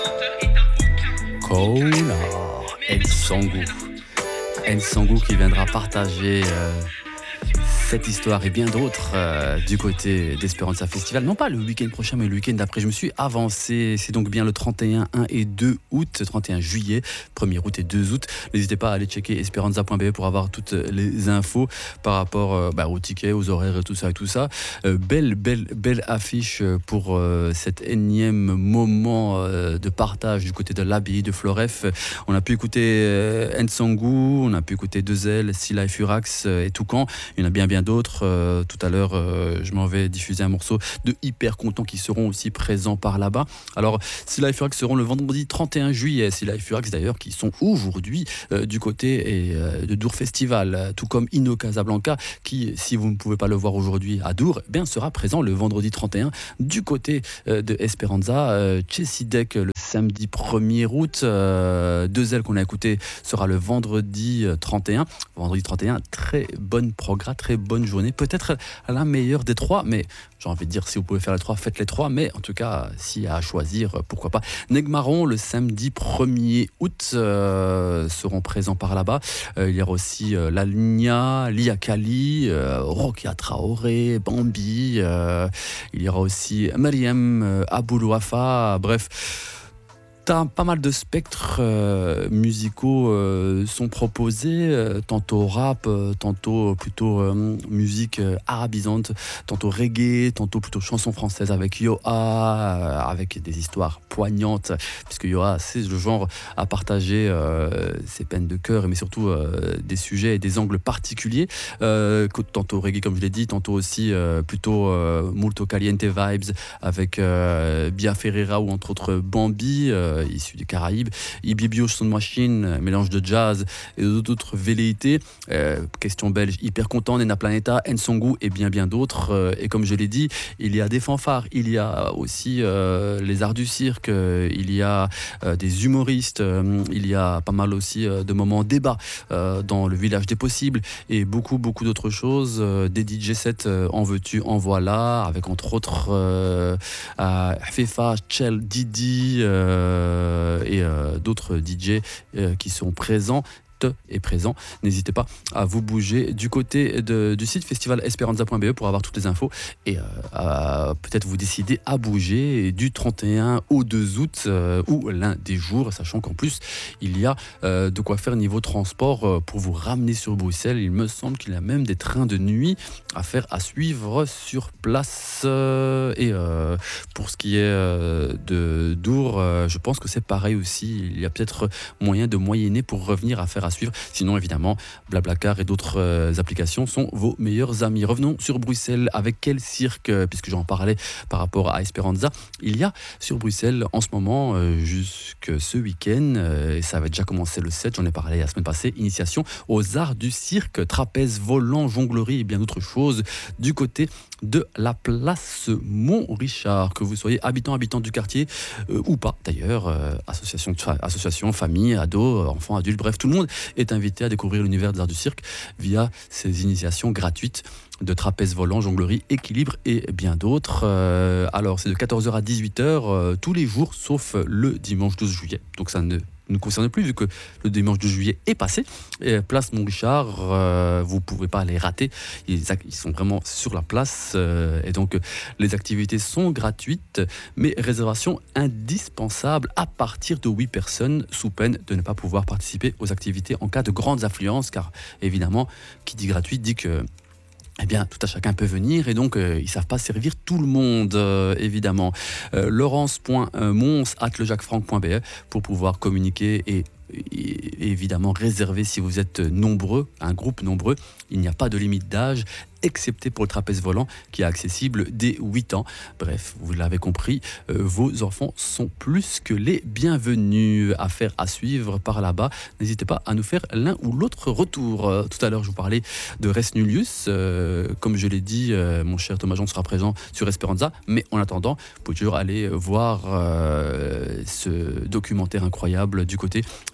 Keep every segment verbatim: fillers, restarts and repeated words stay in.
Kola, Nsongo. Nsongo qui viendra partager euh, cette histoire et bien d'autres euh, du côté d'Espéranza Festival. Non pas le week-end prochain, mais le week-end d'après. Je me suis avancé. C'est donc bien le trente et un, un et deux août, trente et un juillet, premier août et deux août. N'hésitez pas à aller checker esperanza point b e pour avoir toutes les infos par rapport euh, bah, aux tickets, aux horaires et tout ça et tout ça. Euh, belle, belle, belle affiche pour euh, cet énième moment euh, de partage du côté de l'abbaye de Floref. On a pu écouter euh, Nsongo, on a pu écouter Deux Ailes, Silla et Furax euh, et Toucan. Il y en a bien, bien d'autres. Euh, tout à l'heure, euh, je m'en vais diffuser un morceau de Hyper Content qui seront aussi présents par là-bas. Alors, Silla et Furax seront le vendredi trente et un juillet. Silla et Furax, d'ailleurs, qui sont aujourd'hui euh, du côté et, euh, de Dour Festival, tout comme Inno Casablanca, qui, si vous ne pouvez pas le voir aujourd'hui à Dour, eh bien, sera présent le vendredi trente et un du côté euh, de Esperanza. Euh, Chessidek, le samedi premier août. Euh, Deux Ailes qu'on a écouté sera le vendredi trente et un. Vendredi trente et un, très bonne progrès, très bonne journée. Peut-être la meilleure des trois, mais j'ai envie de dire, si vous pouvez faire les trois, faites les trois. Mais en tout cas, s'il y a à choisir, pourquoi pas. Negmaron, le samedi premier août, euh, seront présents par là-bas. Euh, il y aura aussi euh, La Luna, Lia Kali, euh, Rokia Traoré, Bambi. Euh, il y aura aussi Mariam euh, Aboulouafa. Bref. T'as pas mal de spectres euh, musicaux euh, sont proposés, euh, tantôt rap, euh, tantôt plutôt euh, musique euh, arabisante, tantôt reggae, tantôt plutôt chanson française avec Yoa, euh, avec des histoires poignantes, puisque Yoa, c'est le genre à partager euh, ses peines de cœur, mais surtout euh, des sujets et des angles particuliers, euh, tantôt reggae comme je l'ai dit, tantôt aussi euh, plutôt euh, Multo Caliente Vibes avec euh, Bia Ferreira ou entre autres Bambi, euh, issu des Caraïbes, Ibibio Son Machine, mélange de jazz et d'autres velléités, euh, question belge, Hyper Content, Nena Planeta, Nsongo et bien bien d'autres. Euh, et comme je l'ai dit, il y a des fanfares, il y a aussi euh, les arts du cirque, euh, il y a euh, des humoristes, euh, il y a pas mal aussi euh, de moments débat euh, dans le village des possibles et beaucoup beaucoup d'autres choses, euh, des D J sets euh, en veux-tu, en voilà, avec entre autres euh, euh, Fefa, Chel, Didi, euh, et euh, d'autres D J euh, qui sont présents et présent. N'hésitez pas à vous bouger du côté de, du site festival esperanza point b e pour avoir toutes les infos et euh, à peut-être vous décider à bouger du trente et un au deux août euh, ou l'un des jours, sachant qu'en plus il y a euh, de quoi faire niveau transport euh, pour vous ramener sur Bruxelles. Il me semble qu'il y a même des trains de nuit à faire, à suivre sur place euh, et euh, pour ce qui est euh, de Dour, euh, je pense que c'est pareil aussi. Il y a peut-être moyen de moyenner pour revenir à faire à suivre. Sinon, évidemment, Blablacar et d'autres euh, applications sont vos meilleurs amis. Revenons sur Bruxelles avec quel cirque, euh, puisque j'en parlais par rapport à Esperanza. Il y a sur Bruxelles en ce moment, euh, jusque ce week-end, euh, et ça avait déjà commencé le sept, j'en ai parlé la semaine passée, initiation aux arts du cirque, trapèze, volant, jonglerie et bien d'autres choses du côté de la place Mont-Richard. Que vous soyez habitant, habitant du quartier euh, ou pas d'ailleurs, euh, association, association, famille, ados, enfants, adultes, bref, tout le monde est invité à découvrir l'univers des arts du cirque via ces initiations gratuites de trapèze volant, jonglerie, équilibre et bien d'autres. Euh, alors c'est de quatorze heures à dix-huit heures euh, tous les jours sauf le dimanche douze juillet. Donc ça ne ne concerne plus vu que le dimanche douze juillet est passé. Et place Mont-Richard, euh, vous ne pouvez pas les rater. Ils, ils sont vraiment sur la place euh, et donc les activités sont gratuites mais réservation indispensable à partir de huit personnes sous peine de ne pas pouvoir participer aux activités en cas de grandes affluences car évidemment qui dit gratuit dit que eh bien, tout à chacun peut venir et donc euh, ils ne savent pas servir tout le monde, euh, évidemment. Euh, laurence point mons arobase le jacques franck point b e pour pouvoir communiquer et et évidemment réservé si vous êtes nombreux, un groupe nombreux. Il n'y a pas de limite d'âge, excepté pour le trapèze volant qui est accessible dès huit ans. Bref, vous l'avez compris, euh, vos enfants sont plus que les bienvenus. Affaire à suivre par là-bas. N'hésitez pas à nous faire l'un ou l'autre retour. Euh, tout à l'heure, je vous parlais de Res Nullius. Euh, comme je l'ai dit, euh, mon cher Thomas Jean sera présent sur Esperanza. Mais en attendant, vous pouvez toujours aller voir euh, ce documentaire incroyable du côté eh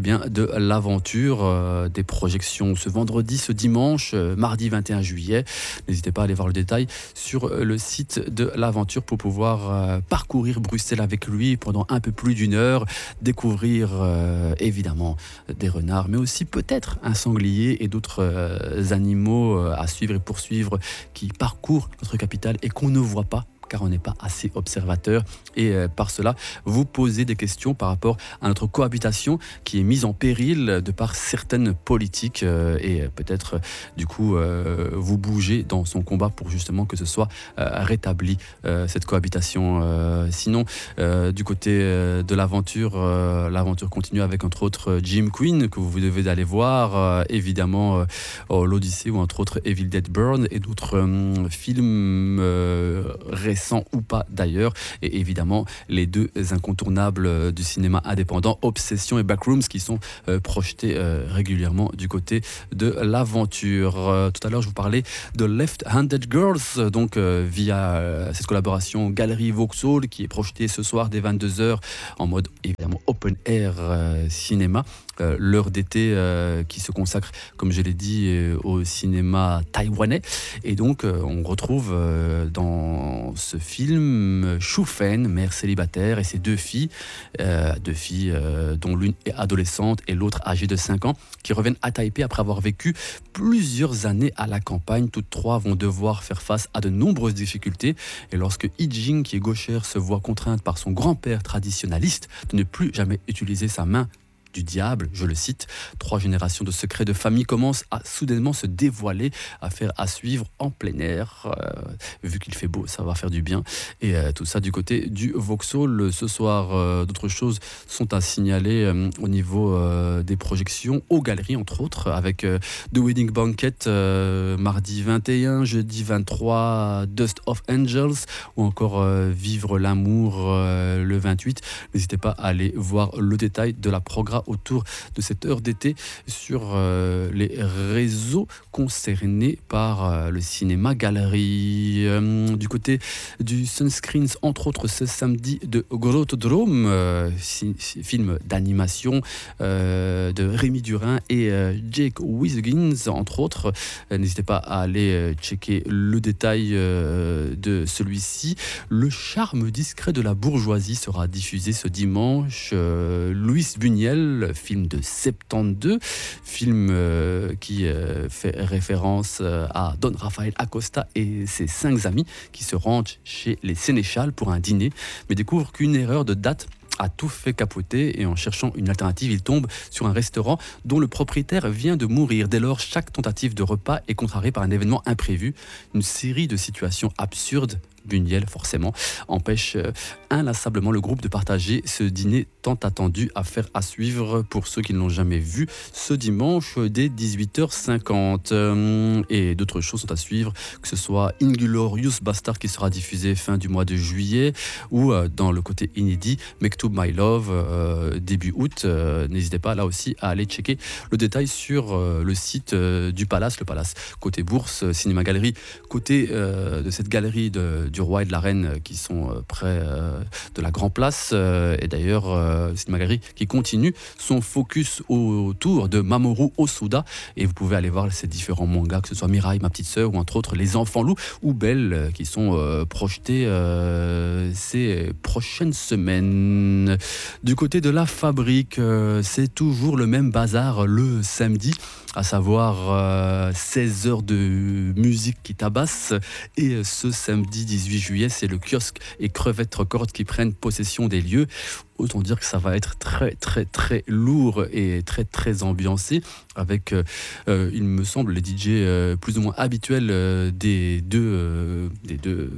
bien, de l'aventure, euh, des projections ce vendredi, ce dimanche, euh, mardi vingt et un juillet. N'hésitez pas à aller voir le détail sur le site de l'aventure pour pouvoir euh, parcourir Bruxelles avec lui pendant un peu plus d'une heure, découvrir euh, évidemment des renards, mais aussi peut-être un sanglier et d'autres euh, animaux euh, à suivre et poursuivre qui parcourent notre capitale et qu'on ne voit pas, car on n'est pas assez observateur. Et euh, par cela, vous posez des questions par rapport à notre cohabitation qui est mise en péril de par certaines politiques euh, et peut-être, euh, du coup, euh, vous bougez dans son combat pour justement que ce soit euh, rétabli, euh, cette cohabitation. Euh, sinon, euh, du côté euh, de l'aventure, euh, l'aventure continue avec entre autres Jim Queen, que vous devez aller voir, euh, évidemment euh, oh, l'Odyssée ou entre autres Evil Dead Burn et d'autres euh, films euh, récents ou pas d'ailleurs, et évidemment les deux incontournables du cinéma indépendant, Obsession et Backrooms, qui sont euh, projetés euh, régulièrement du côté de l'aventure. Euh, tout à l'heure je vous parlais de Left-Handed Girls, donc euh, via euh, cette collaboration Galerie Vauxhall qui est projetée ce soir dès vingt-deux heures en mode évidemment open air euh, cinéma. Euh, l'heure d'été euh, qui se consacre, comme je l'ai dit, euh, au cinéma taïwanais. Et donc, euh, on retrouve euh, dans ce film Shu Fen, mère célibataire, et ses deux filles, euh, deux filles euh, dont l'une est adolescente et l'autre âgée de cinq ans, qui reviennent à Taipei après avoir vécu plusieurs années à la campagne. Toutes trois vont devoir faire face à de nombreuses difficultés. Et lorsque Yi-Jing, qui est gauchère, se voit contrainte par son grand-père traditionnaliste de ne plus jamais utiliser sa main du diable, je le cite, trois générations de secrets de famille commencent à soudainement se dévoiler, à faire à suivre en plein air. Euh, vu qu'il fait beau, ça va faire du bien. Et euh, tout ça du côté du Vauxhall. Ce soir, euh, d'autres choses sont à signaler euh, au niveau euh, des projections aux galeries, entre autres, avec euh, The Wedding Banquet euh, mardi vingt et un, jeudi vingt-trois, Dust of Angels, ou encore euh, Vivre l'amour euh, le vingt-huit. N'hésitez pas à aller voir le détail de la programmation autour de cette heure d'été sur euh, les réseaux concernés par euh, le cinéma galerie. Euh, du côté du Sunscreens, entre autres ce samedi de Grotodrome, euh, si, si, film d'animation euh, de Rémi Durin et euh, Jake Wiggins, entre autres. Euh, n'hésitez pas à aller euh, checker le détail euh, de celui-ci. Le charme discret de la bourgeoisie sera diffusé ce dimanche. Euh, Louis Buñuel, film de soixante-douze, film euh, qui euh, fait référence euh, à Don Rafael Acosta et ses cinq amis qui se rendent chez les Sénéchals pour un dîner, mais découvrent qu'une erreur de date a tout fait capoter, et en cherchant une alternative, il tombe sur un restaurant dont le propriétaire vient de mourir. Dès lors, chaque tentative de repas est contrariée par un événement imprévu. Une série de situations absurdes, Buñuel forcément, empêche euh, inlassablement le groupe de partager ce dîner tant attendu. Affaire à suivre pour ceux qui ne l'ont jamais vu ce dimanche dès dix-huit heures cinquante. Euh, et d'autres choses sont à suivre, que ce soit Inglourious Bastard qui sera diffusé fin du mois de juillet, ou euh, dans le côté inédit Mektoub My Love euh, début août. Euh, n'hésitez pas là aussi à aller checker le détail sur euh, le site euh, du Palace, le Palace côté bourse, euh, cinéma galerie, côté euh, de cette galerie de du roi et de la reine qui sont euh, près euh, de la Grand Place, euh, et d'ailleurs euh, Cinéma Galerie qui continue son focus autour de Mamoru Hosoda, et vous pouvez aller voir ces différents mangas, que ce soit Mirai, ma petite sœur, ou entre autres Les Enfants Loups ou Belle, euh, qui sont euh, projetés euh, ces prochaines semaines. Du côté de la fabrique, euh, c'est toujours le même bazar le samedi, à savoir euh, seize heures de musique qui tabasse. Et ce samedi dix-huit juillet, c'est le kiosque et Crevette Records qui prennent possession des lieux. Autant dire que ça va être très très très lourd et très très ambiancé, avec, euh, il me semble, les D J euh, plus ou moins habituels euh, des deux... Euh, des deux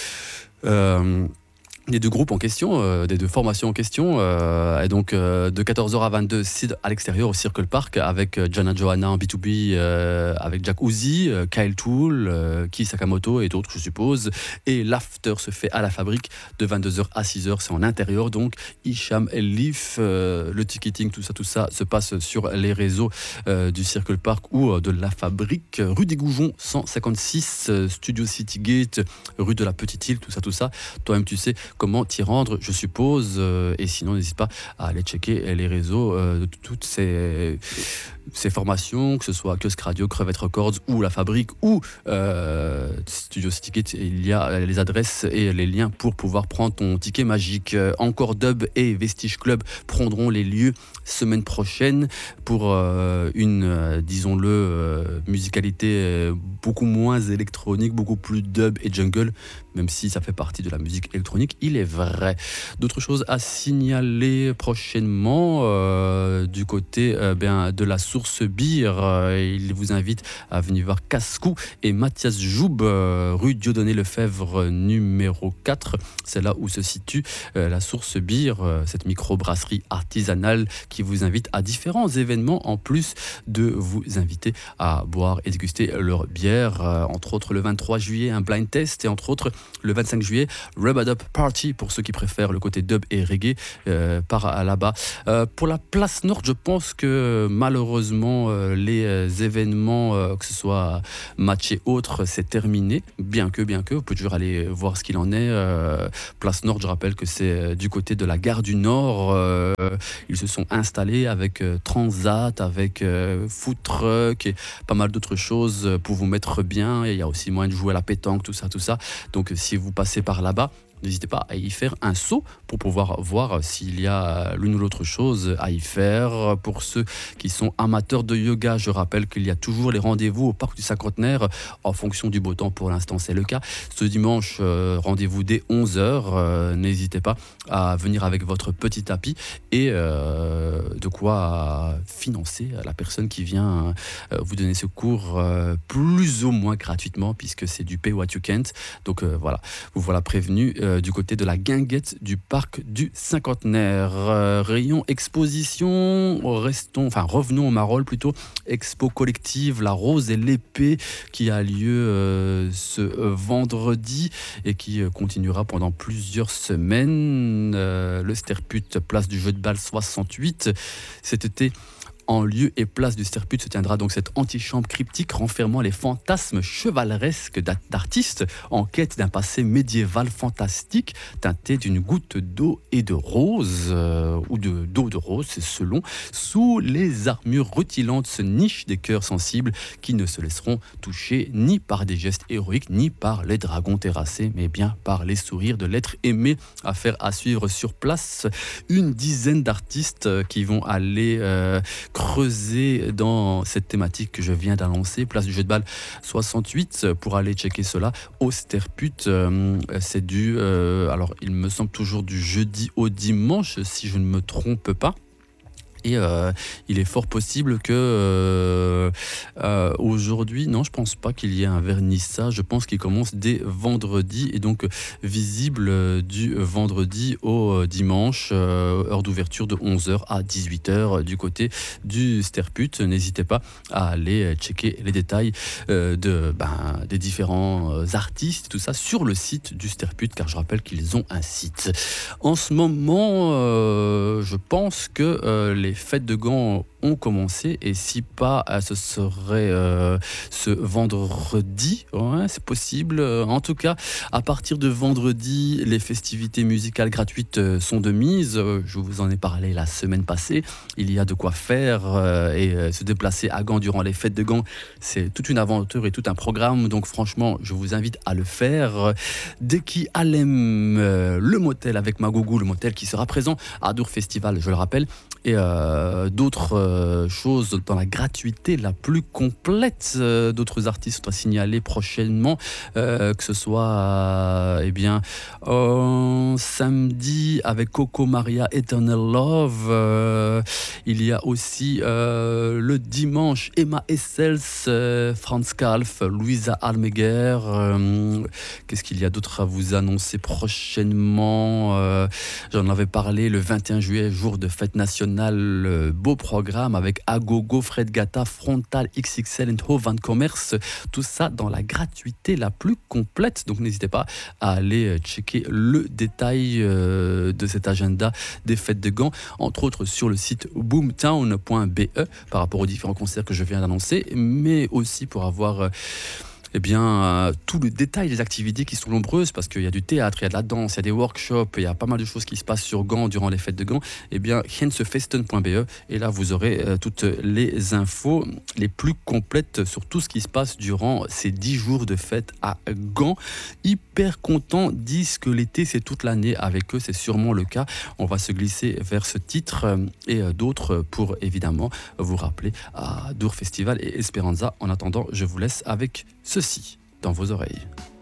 euh, des deux groupes en question, euh, des deux formations en question, euh, et donc euh, de quatorze heures à vingt-deux, Sid à l'extérieur au Circle Park avec euh, Jana Johanna en B deux B, euh, avec Jack Uzi, euh, Kyle Tool, euh, Ki Sakamoto et d'autres je suppose, et l'after se fait à la fabrique de vingt-deux heures à six heures, c'est en intérieur donc. Hicham El Leaf, euh, le ticketing, tout ça tout ça se passe sur les réseaux euh, du Circle Park ou euh, de la fabrique, rue des Goujons cent cinquante-six, euh, Studio City Gate, rue de la Petite Île, tout ça tout ça. Toi-même tu sais comment t'y rendre, je suppose. Euh, et sinon, n'hésite pas à aller checker les réseaux euh, de toutes ces, ces formations, que ce soit Kiosque Radio, Crevette Records ou La Fabrique ou euh, Studio Ticket. Il y a les adresses et les liens pour pouvoir prendre ton ticket magique. Euh, Encore Dub et Vestige Club prendront les lieux semaine prochaine pour euh, une, euh, disons-le, euh, musicalité euh, beaucoup moins électronique, beaucoup plus dub et jungle, même si ça fait partie de la musique électronique, il est vrai. D'autres choses à signaler prochainement euh, du côté euh, ben, de la Source Beer. Euh, il vous invite à venir voir Cascou et Mathias Joub, euh, rue Dieudonné Lefebvre numéro quatre. C'est là où se situe euh, la Source Beer, euh, cette microbrasserie artisanale qui vous invite à différents événements en plus de vous inviter à boire et déguster leur bière. Euh, entre autres, le vingt-trois juillet, un blind test et entre autres, le vingt-cinq juillet, Rub-a-Dub Party pour ceux qui préfèrent le côté dub et reggae euh, par là-bas. Euh, pour la place nord, je pense que malheureusement euh, les euh, événements, euh, que ce soit match et autres, c'est terminé. Bien que, bien que, vous pouvez toujours aller voir ce qu'il en est. Euh, place nord, je rappelle que c'est euh, du côté de la gare du Nord. Euh, ils se sont installés avec euh, Transat, avec euh, food truck et pas mal d'autres choses pour vous mettre bien. Et il y a aussi moyen de jouer à la pétanque, tout ça, tout ça. Donc si vous passez par là-bas, n'hésitez pas à y faire un saut pour pouvoir voir s'il y a l'une ou l'autre chose à y faire. Pour ceux qui sont amateurs de yoga, je rappelle qu'il y a toujours les rendez-vous au Parc du Cinquantenaire en fonction du beau temps. Pour l'instant, c'est le cas. Ce dimanche, euh, rendez-vous dès onze heures. Euh, n'hésitez pas à venir avec votre petit tapis et euh, de quoi financer la personne qui vient euh, vous donner ce cours euh, plus ou moins gratuitement puisque c'est du pay what you can't. Donc euh, voilà, vous voilà prévenu. Euh, du côté de la guinguette du parc du Cinquantenaire. Euh, rayon exposition, restons, enfin revenons au Marolles plutôt, expo collective La Rose et l'Épée qui a lieu euh, ce euh, vendredi et qui euh, continuera pendant plusieurs semaines. Euh, le Sterput, place du jeu de balle soixante-huit, cet été. En lieu et place du Sterput se tiendra donc cette antichambre cryptique renfermant les fantasmes chevaleresques d'artistes en quête d'un passé médiéval fantastique teinté d'une goutte d'eau et de rose, euh, ou de, d'eau de rose, c'est selon. Sous les armures rutilantes se nichent des cœurs sensibles qui ne se laisseront toucher ni par des gestes héroïques, ni par les dragons terrassés, mais bien par les sourires de l'être aimé. Affaire à suivre sur place. Une dizaine d'artistes qui vont aller... Euh, creuser dans cette thématique que je viens d'annoncer, place du jeu de balle soixante-huit, pour aller checker cela au Sterput. Euh, c'est du, euh, alors il me semble toujours du jeudi au dimanche, si je ne me trompe pas. Et euh, il est fort possible que euh, euh, aujourd'hui, non, je pense pas qu'il y ait un vernissage. Je pense qu'il commence dès vendredi et donc visible euh, du vendredi au euh, dimanche, euh, heure d'ouverture de onze heures à dix-huit heures euh, du côté du Sterput. N'hésitez pas à aller checker les détails euh, de, ben, des différents euh, artistes, tout ça sur le site du Sterput, car je rappelle qu'ils ont un site. En ce moment, euh, je pense que euh, les fêtes de Gand ont commencé et si pas, ce serait euh, ce vendredi. Ouais, c'est possible. En tout cas, à partir de vendredi, les festivités musicales gratuites sont de mise. Je vous en ai parlé la semaine passée. Il y a de quoi faire euh, et euh, se déplacer à Gand durant les fêtes de Gand, c'est toute une aventure et tout un programme. Donc franchement, je vous invite à le faire. Deki Alem, euh, le motel avec Magougou, le motel qui sera présent à Dour Festival, je le rappelle. Et euh, d'autres euh, choses dans la gratuité la plus complète. Euh, d'autres artistes sont à signaler prochainement, euh, que ce soit euh, eh bien, euh, samedi avec Coco Maria Eternal Love. Euh, il y a aussi euh, le dimanche Emma Essels, euh, Franz Kalf, Louisa Almeguer. Euh, qu'est-ce qu'il y a d'autre à vous annoncer prochainement? euh, J'en avais parlé le vingt et un juillet, jour de fête nationale. Le beau programme avec Agogo, Fred Gata, Frontal, X X L et Hovan Commerce. Tout ça dans la gratuité la plus complète. Donc n'hésitez pas à aller checker le détail euh, de cet agenda des fêtes de Gand, entre autres sur le site boomtown point b e par rapport aux différents concerts que je viens d'annoncer, mais aussi pour avoir... Euh, eh bien, euh, tout le détail des activités qui sont nombreuses, parce qu'il y a du théâtre, il y a de la danse, il y a des workshops, il y a pas mal de choses qui se passent sur Gand durant les fêtes de Gand, eh bien, gensefesten point be, et là, vous aurez euh, toutes les infos les plus complètes sur tout ce qui se passe durant ces dix jours de fête à Gand. Hyper content, disent que l'été, c'est toute l'année avec eux, c'est sûrement le cas. On va se glisser vers ce titre euh, et euh, d'autres pour évidemment vous rappeler à Dour Festival et Esperanza. En attendant, je vous laisse avec ceci dans vos oreilles.